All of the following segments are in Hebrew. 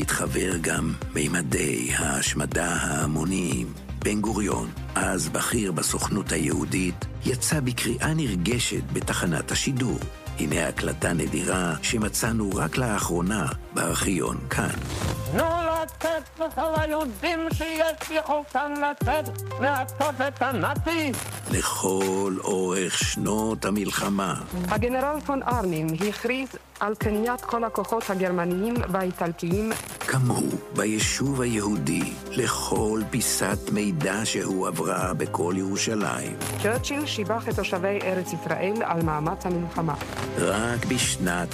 התחבר גם מימדי ההשמדה ההמוניים. בן גוריון, אז בכיר בסוכנות היהודית, יצא בקריאה נרגשת בתחנת השידור. הנה הקלטה נדירה שמצאנו רק לאחרונה בארכיון כאן. תנו לתת לכל היהודים שיש יכולתם לצאת מהתופת הנאצי. לכל אורך שנות המלחמה. הגנרל פון ארנים הכריז על קניית כל הכוחות הגרמניים והאיטלקיים. כמוהו ביישוב היהודי, לכל פיסת מידע שהוא עברה בכל ירושלים. צ'רצ'יל שיבח את תושבי ארץ ישראל על מאמץ המלחמה. רק בשנת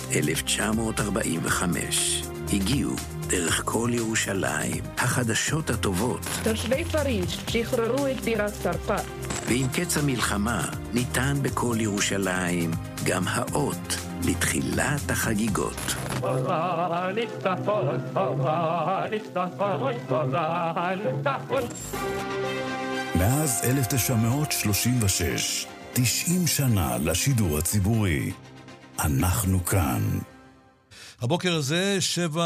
1945 הגיעו דרך כל ירושלים החדשות הטובות. תושבי פריז שחררו את בירת צרפת. ועם קץ המלחמה ניתן בכל ירושלים גם האות לתחילת החגיגות. מאז 1936, 90 שנה לשידור הציבורי. אנחנו כאן. הבוקר הזה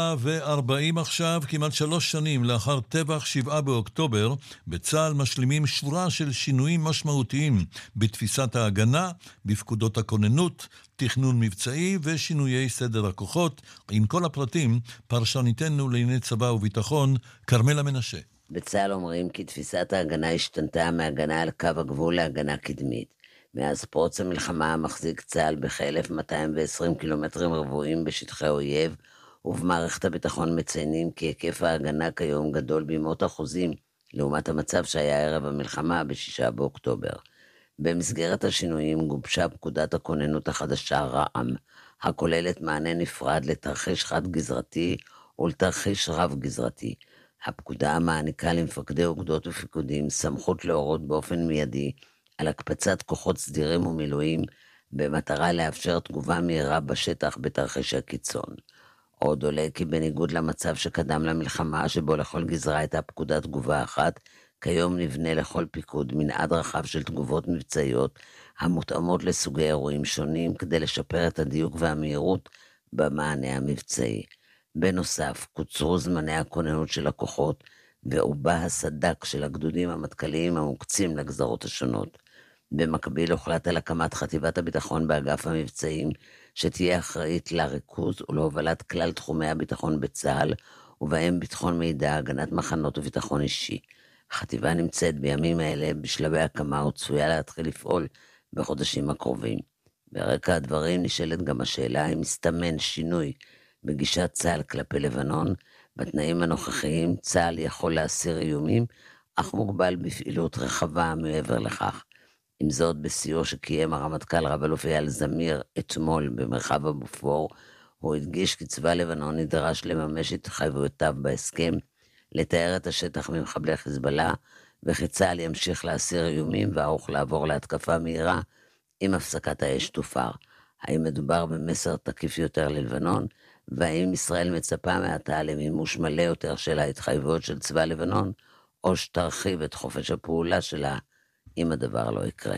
7:40 עכשיו, כמעט 3 שנים לאחר טבח 7 באוקטובר, בצה"ל משלימים שורה של שינויים משמעותיים בתפיסת ההגנה, בפקודות הכוננות, תכנון מבצעי ושינויי סדר הכוחות. עם כל הפרטים, פרשניתנו לענייני צבא וביטחון, כרמלה מנשה. בצה"ל אומרים כי תפיסת ההגנה השתנתה מהגנה על קו הגבול להגנה קדמית. מאז פרוץ המלחמה מחזיק צה"ל בכ-1220 קילומטרים רבועים בשטחי אויב, ובמערכת הביטחון מציינים כי היקף ההגנה כיום גדול במאות אחוזים, לעומת המצב שהיה ערב המלחמה ב6 באוקטובר. במסגרת השינויים גובשה פקודת הכוננות החדשה רע"מ, הכוללת מענה נפרד לתרחיש חד גזרתי ולתרחיש רב גזרתי. הפקודה מעניקה למפקדי אוגדות ופיקודים סמכות להורות באופן מיידי על הקפצת כוחות סדירים ומילואים, במטרה לאפשר תגובה מהירה בשטח בתרחיש הקיצון. עוד עולה כי בניגוד למצב שקדם למלחמה, שבו לכל גזרה הייתה פקודת תגובה אחת, כיום נבנה לכל פיקוד מנעד רחב של תגובות מבצעיות, המותאמות לסוגי אירועים שונים, כדי לשפר את הדיוק והמהירות במענה המבצעי. בנוסף, קוצרו זמני הכוננות של הכוחות, ועובה הסדק של הגדודים המטכ"ליים המוקצים לגזרות השונות. במקביל הוחלט על הקמת חטיבת הביטחון באגף המבצעים, שתהיה אחראית לריכוז ולהובלת כלל תחומי הביטחון בצה"ל, ובהם ביטחון מידע, הגנת מחנות וביטחון אישי. החטיבה נמצאת בימים האלה בשלבי הקמה וצפויה להתחיל לפעול בחודשים הקרובים. ברקע הדברים נשאלת גם השאלה אם מסתמן שינוי בגישת צה"ל כלפי לבנון. בתנאים הנוכחיים צה"ל יכול להסיר איומים, אך מוגבל בפעילות רחבה מעבר לכך. עם זאת, בסיור שקיים הרמטכ"ל רב-אלוף אייל זמיר אתמול במרחב הבופור, הוא הדגיש כי צבא לבנון נדרש לממש את התחייבויותיו בהסכם, לתאר את השטח ממחבלי חיזבאללה, וכי צה"ל ימשיך להסיר איומים וערוך לעבור להתקפה מהירה אם הפסקת האש תופר. האם מדובר במסר תקיף יותר ללבנון, והאם ישראל מצפה מעתה למימוש מלא יותר של ההתחייבויות של צבא לבנון, או שתרחיב את חופש הפעולה שלה אם הדבר לא יקרה.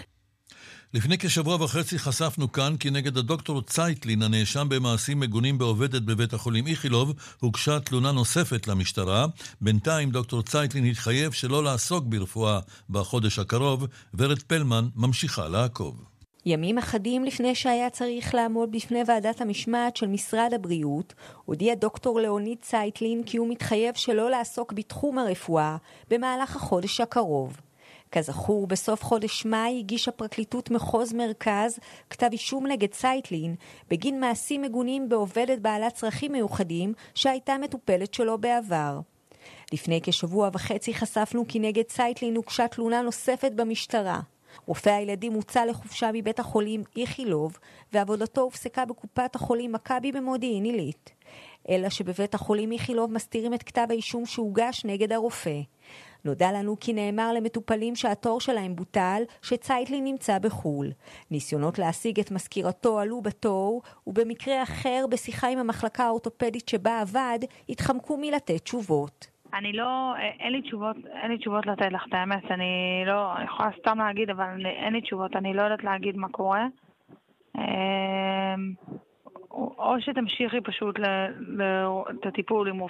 לפני כשבוע וחצי חשפנו כאן כי נגד הדוקטור צייטלין, הנאשם במעשים מגונים בעובדת בבית החולים איכילוב, הוגשה תלונה נוספת למשטרה. בינתיים דוקטור צייטלין התחייב שלא לעסוק ברפואה בחודש הקרוב. ורד פלמן ממשיכה לעקוב. ימים אחדים לפני שהיה צריך לעמוד בפני ועדת המשמעת של משרד הבריאות, הודיע דוקטור ליאוניד צייטלין כי הוא מתחייב שלא לעסוק בתחום הרפואה במהלך החודש הקרוב. כזכור, בסוף חודש מאי הגישה פרקליטות מחוז מרכז כתב אישום נגד צייטלין בגין מעשים מגונים בעובדת בעלת צרכים מיוחדים שהייתה מטופלת שלו בעבר. לפני כשבוע וחצי חשפנו כי נגד צייטלין הוגשה תלונה נוספת במשטרה. רופא הילדים הוצא לחופשה מבית החולים איכילוב, ועבודתו הופסקה בקופת החולים מכבי במודיעין עילית. אלא שבבית החולים איכילוב מסתירים את כתב האישום שהוגש נגד הרופא. נודע לנו כי נאמר למטופלים שהתור שלהם בוטל, שצייטלין נמצא בחול. ניסיונות להשיג את מזכירתו עלו בתור, ובמקרה אחר, בשיחה עם המחלקה האורתופדית שבה עבד, התחמקו מלתת תשובות. אין לי תשובות לתת לך את האמת, אני יכולה סתם להגיד, אבל אין לי תשובות, אני לא יודעת להגיד מה קורה. או שתמשיכי פשוט את הטיפול עם